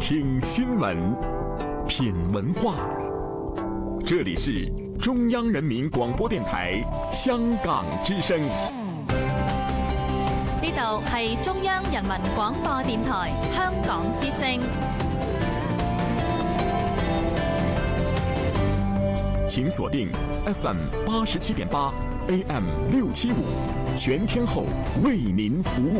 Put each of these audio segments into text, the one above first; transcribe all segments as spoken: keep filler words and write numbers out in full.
听新闻，品文化。这里是中央人民广播電台香港之聲。 呢度係中央人民廣播電台香港之聲。 請鎖定 F M 八十七點八 A M 六七五，全天候為您服務。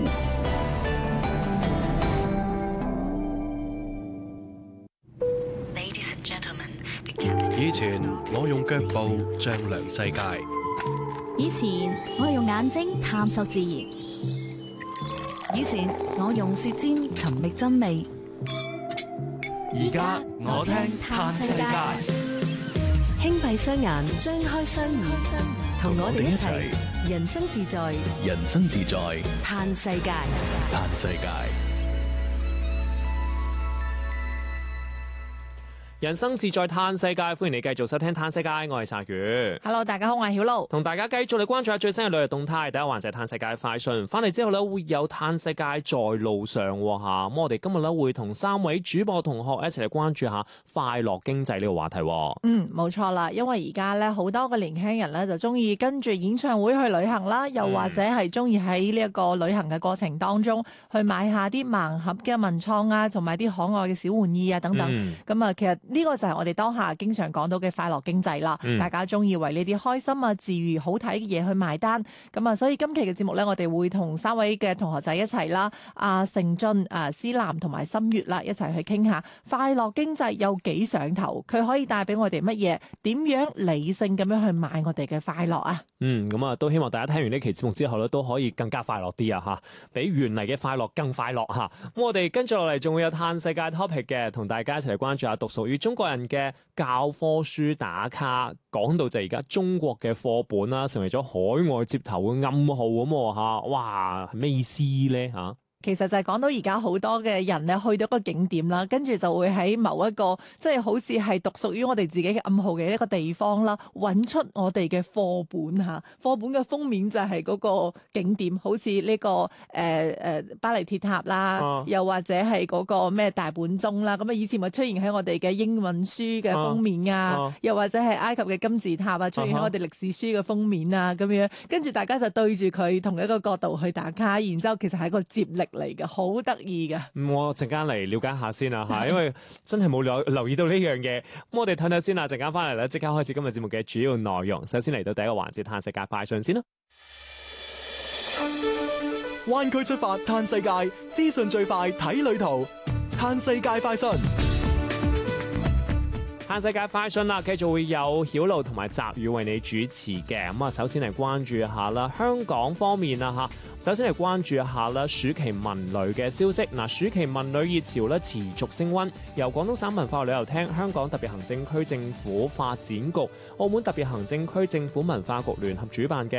以前我用腳步丈量世界， 以前我用眼睛探索自然， 以前我用舌尖尋覓真味， 而家我聽嘆世界， 輕閉雙眼，張開雙耳，同我哋一齊人生自在， 人生自在嘆世界， 嘆世界。 人生自在嘆世界，歡迎你繼續收聽嘆世界，我係鯊魚。 Hello， 大家好，我係曉露， 同大家繼續嚟關注下最新嘅旅遊動態。第一環就係嘆世界快訊，翻嚟之後咧會有嘆世界在路上吓。咁我哋今日咧會同三位主播同學一齊嚟關注下快樂經濟呢個話題。 嗯，冇錯啦，因為而家咧好多嘅年輕人咧就中意跟住演唱會去旅行啦，又或者係中意喺呢一個旅行嘅過程當中去買下啲盲盒嘅文創啊，同埋啲可愛嘅小玩意啊等等。咁、嗯、啊，其實呢個就係我哋當下經常講到嘅快樂經濟啦、嗯。大家中意為呢啲開心啊、治癒、好睇嘅嘢去埋單。咁啊，所以今期嘅節目咧，我哋會同三位嘅同學仔一齊啦，阿成俊、啊思南同埋心月啦，一齊去傾下快樂經濟有幾上頭，佢可以帶俾我哋乜嘢？點樣理性咁樣去買我哋嘅快樂啊？ 嗯，咁啊，都希望大家聽完呢期節目之後咧，都可以更加快樂啲啊！吓，比原嚟嘅快樂更快樂吓。咁我哋跟住落嚟仲會有嘆世界 topic 嘅，同大家一齊嚟關注下獨屬於中國人嘅教科書打卡。講到就而家中國嘅課本啦，成為咗海外接頭嘅暗號咁吓，哇，係咩意思咧吓？ 其實就係講到而家好多嘅人咧，去到一個景點啦，跟住就會喺某一個即係好似係獨屬於我哋自己嘅暗號嘅一個地方啦，揾出我哋嘅課本嚇。課本嘅封面就係嗰個景點，好似呢、這個誒誒、呃、巴黎鐵塔啦、啊，又或者係嗰個咩大本鐘啦。咁啊，以前咪出現喺我哋嘅英文書嘅封面啊，啊又或者係埃及嘅金字塔啊，出現喺我哋歷史書嘅封面啊，咁樣跟住大家就對住佢同一個角度去打卡，然之後其實係一個接力嚟嘅，好得意嘅。 咁我陣間嚟了解下先啦吓，因為真係冇留留意到呢樣嘢。咁我哋睇睇先啦，陣間翻嚟咧，即刻開始今日節目嘅主要內容。首先嚟到第一個環節，嘆世界快訊先啦。 灣區出發嘆世界，資訊最快睇旅途，嘆世界快訊。 嘆世界快訊啦，繼續會有曉露同埋澤宇為你主持嘅。咁啊，首先嚟關注一下啦，香港方面啊吓，首先嚟關注一下啦，暑期文旅嘅消息。嗱，暑期文旅熱潮咧持續升溫，由廣東省文化旅遊廳、香港特別行政區政府發展局、澳門特別行政區政府文化局聯合主辦嘅